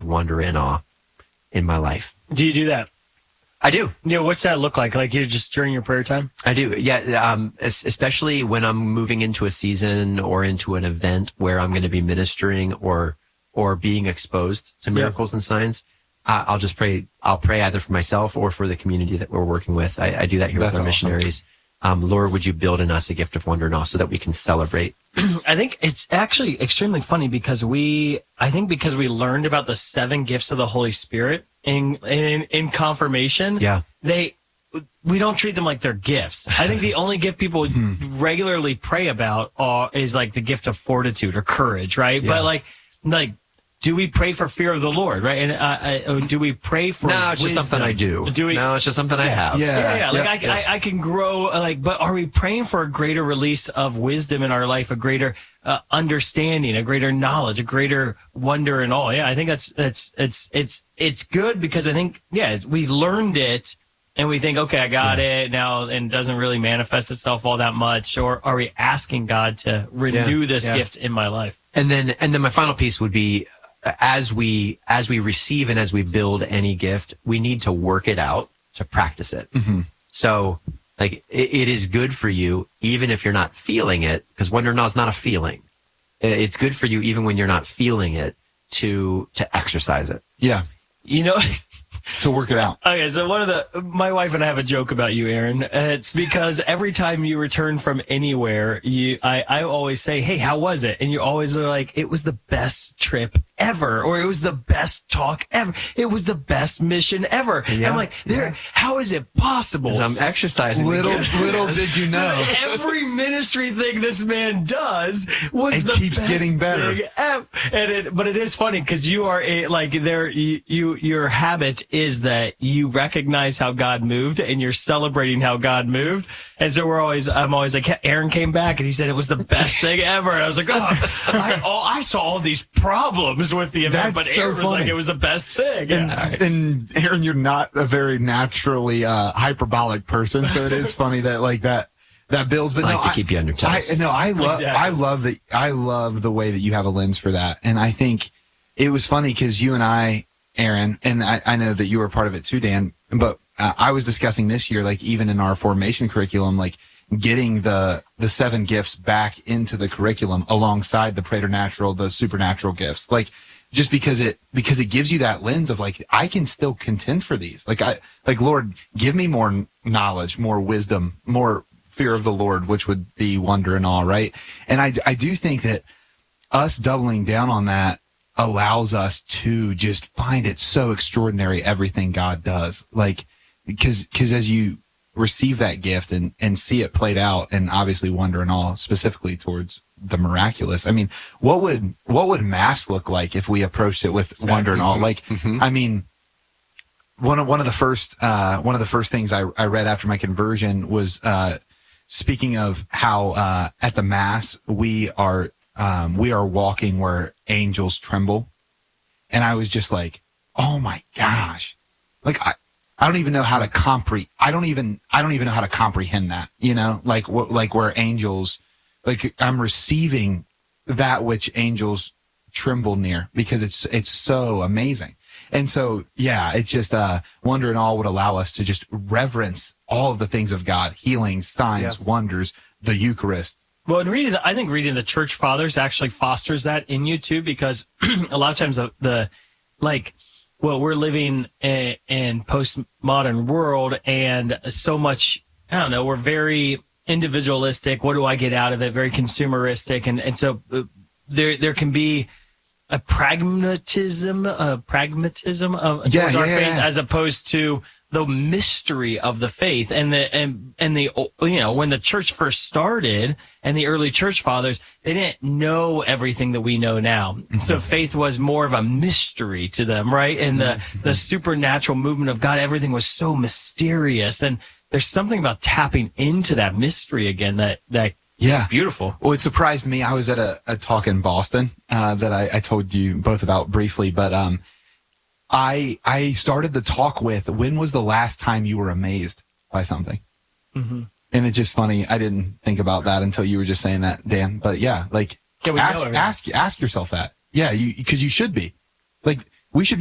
wonder and awe in my life. Do you do that? I do. Yeah, what's that look like? Like, you just during your prayer time? I do. Yeah. Especially when I'm moving into a season or into an event where I'm going to be ministering or being exposed to miracles and signs. I'll just pray. I'll pray either for myself or for the community that we're working with. I do that here with our missionaries. Lord, would you build in us a gift of wonder and awe so that we can celebrate? I think it's actually extremely funny because we learned about the 7 gifts of the Holy Spirit in confirmation. Yeah. We don't treat them like they're gifts. I think the only gift people regularly pray about is like the gift of fortitude or courage, right? Yeah. But like, do we pray for fear of the Lord, right? And do we pray for No, it's just wisdom? something I do. No, it's just something I have. Yeah. Like I can grow. Like, but are we praying for a greater release of wisdom in our life, a greater understanding, a greater knowledge, a greater wonder and awe? Yeah, I think it's good because I think we learned it and we think, okay, I got it now, and it doesn't really manifest itself all that much. Or are we asking God to renew this gift in my life? And then my final piece would be, as we receive and as we build any gift, we need to work it out to practice it. Mm-hmm. So, like, it is good for you, even if you're not feeling it, because wonder and awe is not a feeling. It's good for you, even when you're not feeling it, to exercise it. Yeah. You know, to work it out. Okay, so my wife and I have a joke about you, Aaron. It's because every time you return from anywhere, I always say, hey, how was it? And you always are like, it was the best trip ever, or it was the best talk ever. It was the best mission ever. Yeah. I'm like, how is it possible? Because I'm exercising. Little did you know. Every ministry thing this man does was it the keeps best getting better. thing ever. But it is funny because you are your habit is that you recognize how God moved and you're celebrating how God moved. And so I'm always like, Aaron came back and he said it was the best thing ever. And I was like, I saw all these problems with the event, but Aaron was like, it was the best thing. And Aaron, you're not a very naturally hyperbolic person, so it is funny that builds. But I like to keep you on your toes. I love that. I love the way that you have a lens for that, and I think it was funny because you and I, Aaron, and I know that you were part of it too, Dan. But I was discussing this year, like even in our formation curriculum, like getting the 7 gifts back into the curriculum alongside the preternatural, the supernatural gifts, like just because it gives you that lens of like, I can still contend for these. Like Lord, give me more knowledge, more wisdom, more fear of the Lord, which would be wonder and awe, right? And I do think that us doubling down on that allows us to just find it so extraordinary, everything God does. Like, because as you receive that gift and see it played out, and obviously wonder and awe specifically towards the miraculous. I mean, what would Mass look like if we approached it with wonder and awe? Like, I mean, one of the first things I read after my conversion was speaking of how at the Mass we are walking where angels tremble, and I was just like, oh my gosh, like I don't even know how to I don't even know how to comprehend that, you know, like where angels, like I'm receiving that which angels tremble near, because it's so amazing. And so, yeah, it's just, wonder and awe would allow us to just reverence all of the things of God, healings, signs, wonders, the Eucharist. Well, I think reading the Church Fathers actually fosters that in you too, because a lot of times we're living in postmodern world, and so much, I don't know, we're very individualistic. What do I get out of it? Very consumeristic. And so there can be a pragmatism towards our faith, as opposed to the mystery of the faith. And the when the church first started and the early church fathers, they didn't know everything that we know now. Mm-hmm. So faith was more of a mystery to them, right? And the supernatural movement of God, everything was so mysterious. And there's something about tapping into that mystery again that is beautiful. Well, it surprised me. I was at a talk in Boston that I told you both about briefly, but I started the talk with, when was the last time you were amazed by something? Mm-hmm. And it's just funny. I didn't think about that until you were just saying that, Dan. But yeah, like ask yourself that. Yeah, because you should be. Like, we should